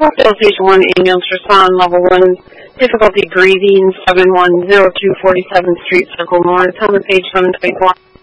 Station 1 ambulance respond, level 1, difficulty breathing, 7102447th Street, Circle North, on the page 724.